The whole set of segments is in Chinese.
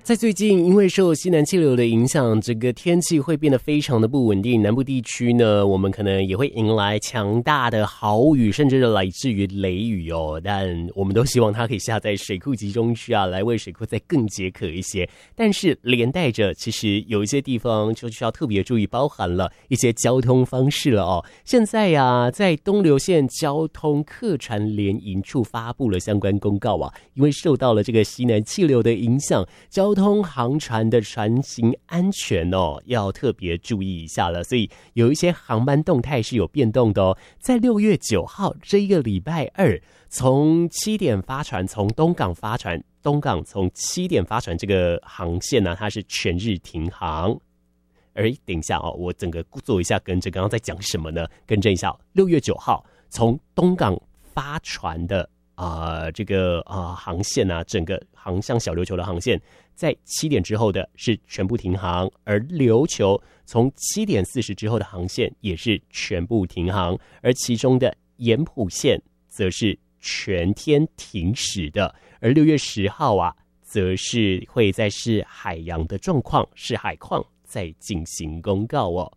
在最近，因为受西南气流的影响，这个天气会变得非常的不稳定。南部地区呢，我们可能也会迎来强大的豪雨，甚至来自于雷雨哦。但我们都希望它可以下在水库集中区啊，来为水库再更解渴一些。但是连带着，其实有一些地方就需要特别注意，包含了一些交通方式了哦。现在呀，在东流线交通客船联营处发布了相关公告啊，因为受到了这个西南气流的影响，交通航船的船行安全哦，要特别注意一下了。所以有一些航班动态是有变动的哦。在6月9号这一个礼拜二，从7点发船，从东港发船，东港从7点发船这个航线呢，它是全日停航。等一下哦，我整个做一下跟着，刚刚在讲什么呢？更正一下，6月9号从东港发船的这个航线啊，整个航向小琉球的航线，在7点之后的是全部停航，而琉球从7点40之后的航线也是全部停航，而其中的盐埔线则是全天停驶的，而6月10号啊，则是会在是海洋的状况，是海况再进行公告哦。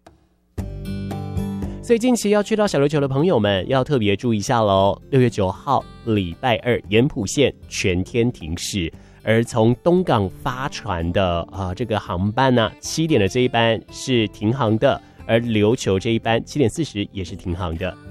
所以近期要去到小琉球的朋友们要特别注意一下咯。6月9号礼拜二，盐埔线全天停驶，而从东港发船的这个航班呢，7点的这一班是停航的，而琉球这一班7点40也是停航的。